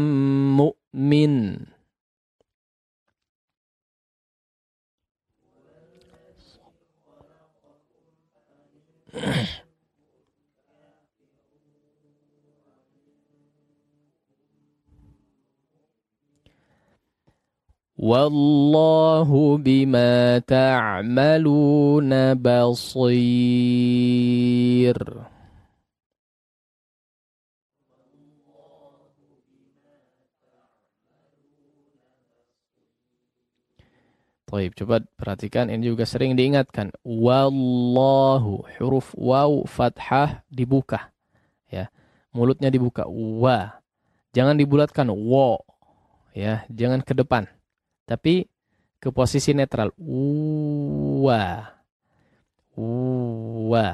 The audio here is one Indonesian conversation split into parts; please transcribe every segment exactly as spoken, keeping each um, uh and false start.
mu'min. Wallahu bima ta'maluna basir. Baik, coba perhatikan, ini juga sering diingatkan. Wallahu, huruf waw fathah dibuka. Ya, mulutnya dibuka. Wa. Jangan dibulatkan. Wa. Ya, jangan ke depan. Tapi ke posisi netral. Wa. Wa.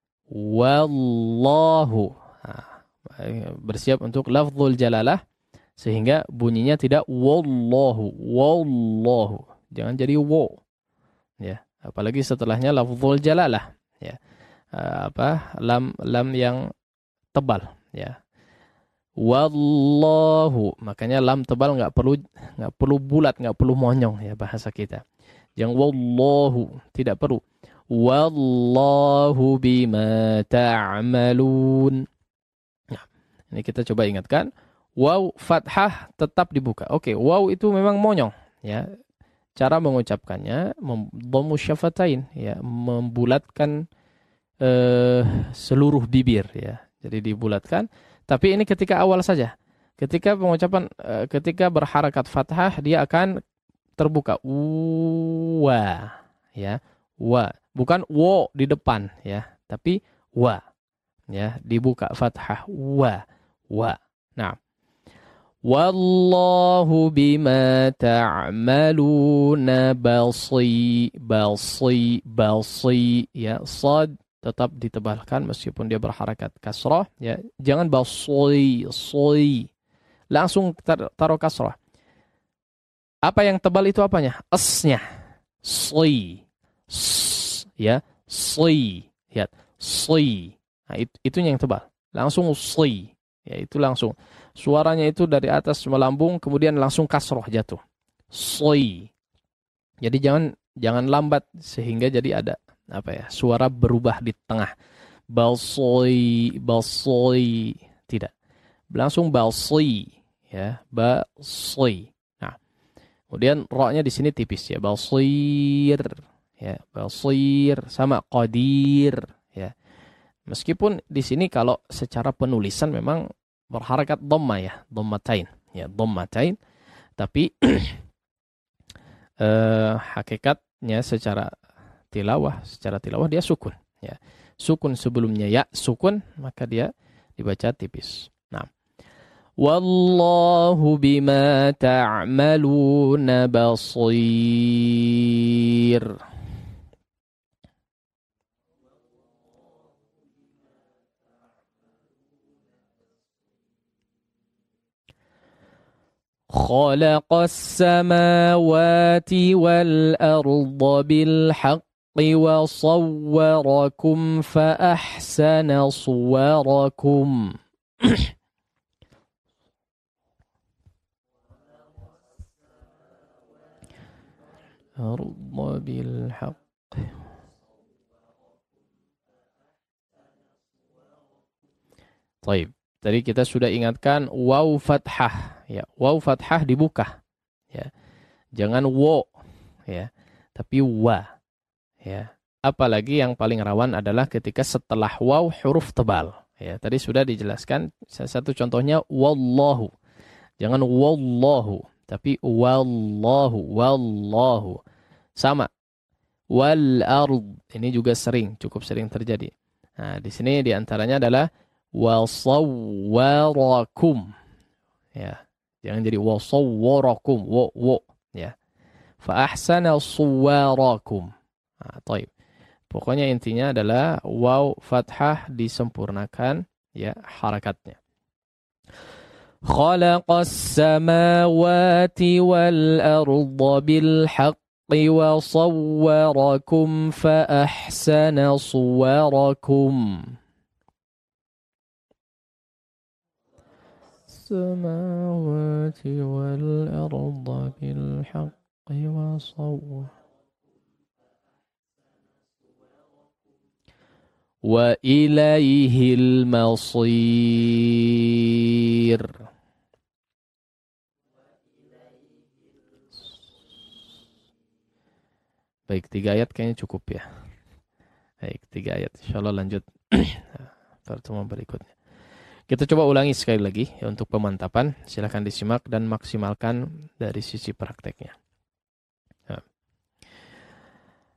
Wallahu. Nah, bersiap untuk lafzul jalalah sehingga bunyinya tidak wallahu. Wallahu. Jangan jadi wo, ya. Apalagi setelahnya lafzul jalalah, ya. Uh, apa lam lam yang tebal, ya. Wallahu, makanya lam tebal nggak perlu nggak perlu bulat, nggak perlu monyong, ya bahasa kita. Yang wallahu tidak perlu. Wallahu bima ta'malun. Nah, ini kita coba ingatkan. Waw fathah tetap dibuka. Oke, waw itu memang monyong, ya. Cara mengucapkannya dhammu syafatain, ya, membulatkan eh, seluruh bibir, ya. Jadi dibulatkan, tapi ini ketika awal saja. Ketika pengucapan eh, ketika berharakat fathah dia akan terbuka wa, ya. Wa, bukan wo di depan, ya, tapi wa, ya, dibuka fathah wa, wa. Nah, wallahu bima ta'maluna basi basi basi, ya, sad tetap ditebalkan meskipun dia berharakat kasrah, ya. Jangan basi soi langsung tar taruh kasrah. Apa yang tebal itu apanya? Esnya. Soi. Ya, soi. Ya, soi. Nah, itu itunya yang tebal. Langsung soi. Ya, itu langsung. Suaranya itu dari atas melambung, kemudian langsung kasroh jatuh. Soi. Jadi jangan jangan lambat sehingga jadi ada apa ya? Suara berubah di tengah. Balsoi, balsoi, tidak. Langsung balsoi, ya, balsoi. Nah, kemudian ro-nya di sini tipis, ya, balsir, ya, balsir sama qadir, ya. Meskipun di sini kalau secara penulisan memang berharakat dhamma, ya, dhammatain, ya, dhammatain, tapi eh, hakikatnya secara tilawah, secara tilawah dia sukun, ya. Sukun sebelumnya ya, sukun, maka dia dibaca tipis. Nah, wallahu bima ta'maluna basir. خلق السماوات والأرض بالحق وصوركم فأحسن صوركم. أرض بالحق. طيب. Tadi kita sudah ingatkan waw fathah, ya. Waw fathah dibuka, ya. Jangan wo, ya, tapi wa, ya. Apalagi yang paling rawan adalah ketika setelah waw huruf tebal, ya. Tadi sudah dijelaskan salah satu contohnya wallahu. Jangan wallahu, tapi wallahu, wallahu. Sama. Wal ard, ini juga sering, cukup sering terjadi. Nah, di sini diantaranya adalah wasawwarakum, ya, jangan jadi wasawwarakum, wo wo, ya. Fa ahsana suwarakum. Nah, taib. Pokoknya intinya adalah waw fathah disempurnakan, ya, harakatnya. Khalaqas samawati wal arda bil haqqi wa sawwarakum fa ahsana suwarakum. السماوات والأرض بالحق وصور وإليه المصير. Baik, tiga ayat kayaknya cukup ya. Baik, tiga ayat. Insya Allah lanjut pertemuan berikutnya. Kita coba ulangi sekali lagi ya, untuk pemantapan. Silakan disimak dan maksimalkan dari sisi prakteknya.